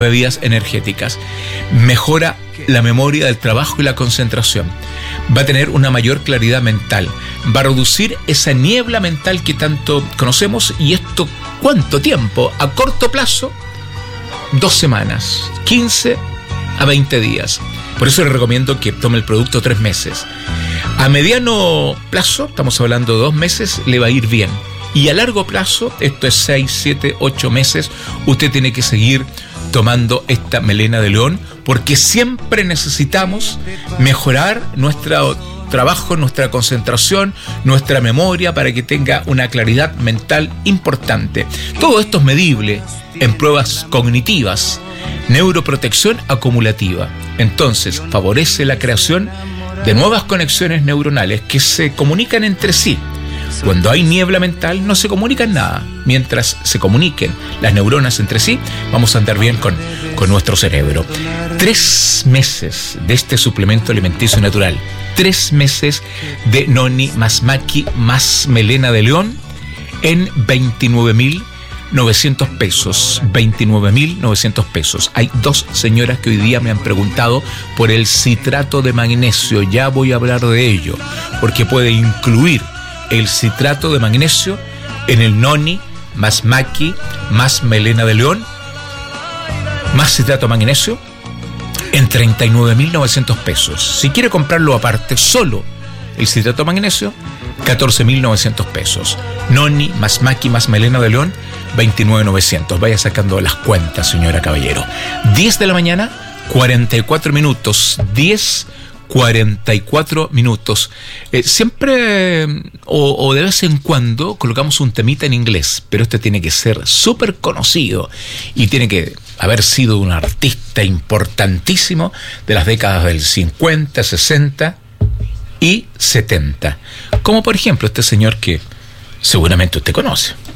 bebidas energéticas. Mejora la memoria del trabajo y la concentración. Va a tener una mayor claridad mental. Va a reducir esa niebla mental que tanto conocemos. ¿Y esto cuánto tiempo? A corto plazo, 2 semanas, 15 a 20 días. Por eso le recomiendo que tome el producto 3 meses. A mediano plazo, estamos hablando de 2 meses, le va a ir bien. Y a largo plazo, esto es 6, 7, 8 meses, usted tiene que seguir tomando esta melena de león, porque siempre necesitamos mejorar nuestro trabajo, nuestra concentración, nuestra memoria, para que tenga una claridad mental importante. Todo esto es medible en pruebas cognitivas. Neuroprotección acumulativa. Entonces, favorece la creación de nuevas conexiones neuronales que se comunican entre sí. Cuando hay niebla mental no se comunican nada. Mientras se comuniquen las neuronas entre sí, vamos a andar bien con nuestro cerebro. 3 meses de este suplemento alimenticio natural. 3 meses de Noni más Maqui más melena de león en 29.900 pesos. 29.900 pesos. Hay 2 señoras que hoy día me han preguntado por el citrato de magnesio. Ya voy a hablar de ello, porque puede incluir el citrato de magnesio en el Noni más Maqui más melena de león más citrato de magnesio en 39.900 pesos. Si quiere comprarlo aparte, solo el citrato de magnesio, 14.900 pesos. Noni más Maqui más melena de león, 29.900. Vaya sacando las cuentas, señora Caballero. 10 de la mañana, 44 minutos. 10:44 minutos. Siempre o de vez en cuando colocamos un temita en inglés, pero este tiene que ser súper conocido y tiene que haber sido un artista importantísimo de las décadas del 50, 60 y 70. Como por ejemplo este señor que seguramente usted conoce.